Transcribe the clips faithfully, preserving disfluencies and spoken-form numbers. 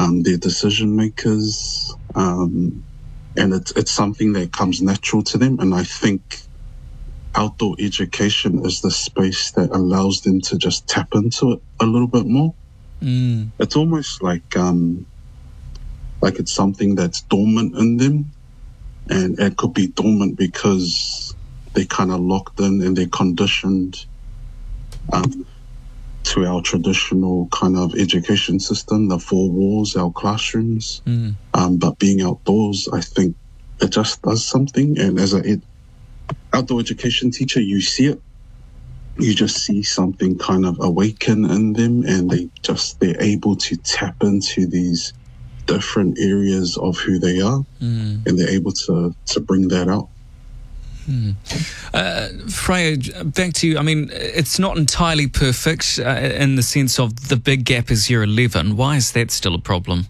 um, they're decision makers, um, and it's, it's something that comes natural to them. And I think outdoor education is the space that allows them to just tap into it a little bit more. Mm. It's almost like um, like it's something that's dormant in them, and it could be dormant because they're kind of locked in and they're conditioned um, to our traditional kind of education system, the four walls, our classrooms. Mm. Um, but being outdoors, I think it just does something. And as an ed- outdoor education teacher, you see it. You just see something kind of awaken in them, and they just, they're able to tap into these different areas of who they are, mm. and they're able to, to bring that out. Hmm. Uh, Freya, back to you. I mean, it's not entirely perfect uh, in the sense of the big gap is year eleven. Why is that still a problem?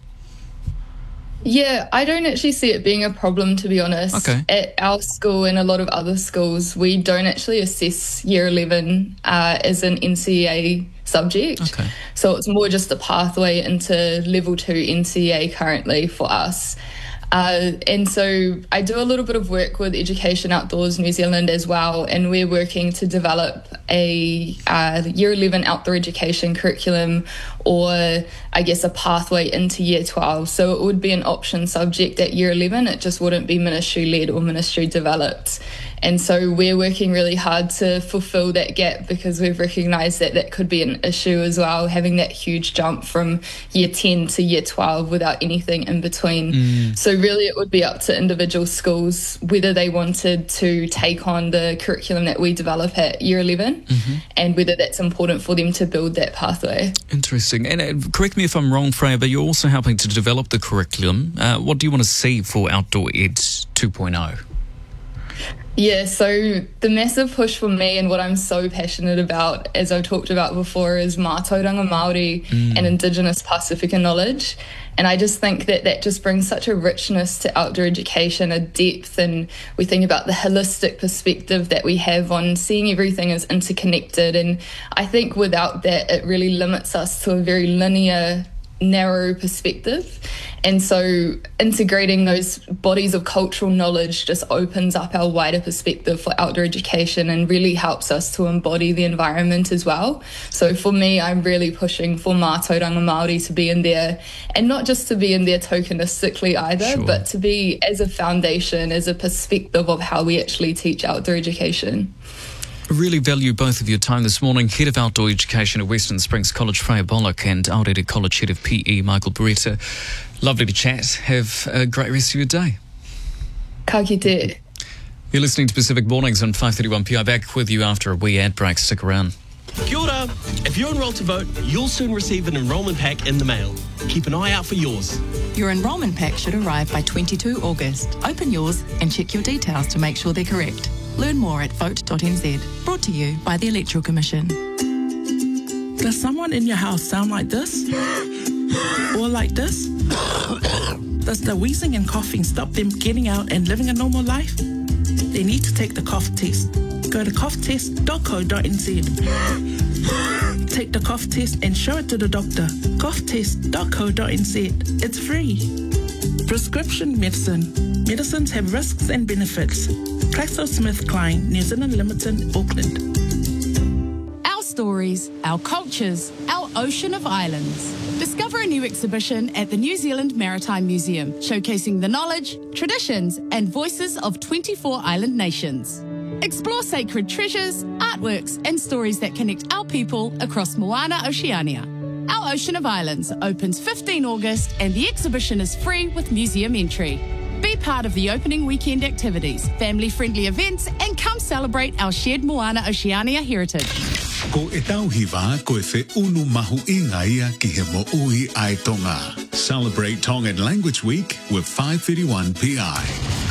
Yeah, I don't actually see it being a problem, to be honest. Okay. At our school and a lot of other schools, we don't actually assess year eleven uh, as an N C E A subject. Okay. So it's more just a pathway into level two N C E A currently for us. Uh, and so I do a little bit of work with Education Outdoors New Zealand as well, and we're working to develop a uh, year eleven outdoor education curriculum, or I guess a pathway into year twelve. So it would be an option subject at year eleven, it just wouldn't be ministry led or ministry developed. And so we're working really hard to fulfill that gap, because we've recognised that that could be an issue as well, having that huge jump from year ten to year twelve without anything in between. Mm. So really it would be up to individual schools whether they wanted to take on the curriculum that we develop at year eleven, mm-hmm. and whether that's important for them to build that pathway. Interesting. And uh, correct me if I'm wrong, Freya, but you're also helping to develop the curriculum. Uh, what do you want to see for Outdoor Ed two point oh? Yeah, so the massive push for me and what I'm so passionate about, as I've talked about before, is Mātauranga Māori mm. and Indigenous Pasifika knowledge. And I just think that that just brings such a richness to outdoor education, a depth, and we think about the holistic perspective that we have on seeing everything as interconnected. And I think without that, it really limits us to a very linear, narrow perspective. And so integrating those bodies of cultural knowledge just opens up our wider perspective for outdoor education and really helps us to embody the environment as well. So for me, I'm really pushing for Mātauranga Māori to be in there, and not just to be in there tokenistically either, Sure. but to be as a foundation, as a perspective of how we actually teach outdoor education. Really value both of your time this morning. Head of Outdoor Education at Western Springs College, Freya Bollock, and Aorere College Head of P E, Michael Beretta. Lovely to chat. Have a great rest of your day. Ka kite. You're listening to Pacific Mornings on five thirty-one P I. Back with you after a wee ad break. Stick around. Kia ora. If you're enrolled to vote, you'll soon receive an enrolment pack in the mail. Keep an eye out for yours. Your enrolment pack should arrive by the twenty-second of August. Open yours and check your details to make sure they're correct. Learn more at vote dot n z. Brought to you by the Electoral Commission. Does someone in your house sound like this? Or like this? Does the wheezing and coughing stop them getting out and living a normal life? They need to take the cough test. Go to cough test dot co dot n z. Take the cough test and show it to the doctor. cough test dot co dot n z. It's free. Prescription medicine. Medicines have risks and benefits. GlaxoSmithKline, New Zealand Limited, Auckland. Our stories, our cultures, our ocean of islands. Discover a new exhibition at the New Zealand Maritime Museum, showcasing the knowledge, traditions, and voices of twenty-four island nations. Explore sacred treasures, artworks, and stories that connect our people across Moana Oceania. Our Ocean of Islands opens the fifteenth of August, and the exhibition is free with museum entry. Be part of the opening weekend activities, family-friendly events, and come celebrate our shared Moana Oceania heritage. Ko e tauhiwa ko e whi unu mahu I ngā ia ki he mo ui ai Tonga. Celebrate Tongan Language Week with five thirty-one P I.